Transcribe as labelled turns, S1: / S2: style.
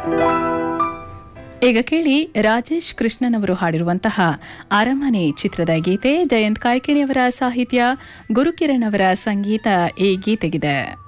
S1: ಈಗ ಕೇಳಿ ರಾಜೇಶ್ ಕೃಷ್ಣನ್ ಅವರು ಹಾಡಿರುವಂತಹ ಅರಮನೆ ಚಿತ್ರದ ಗೀತೆ. ಜಯಂತ್ ಕಾಯ್ಕಿಣಿಯವರ ಸಾಹಿತ್ಯ, ಗುರುಕಿರಣ್ ಅವರ ಸಂಗೀತ ಈ ಗೀತೆಗಿದೆ.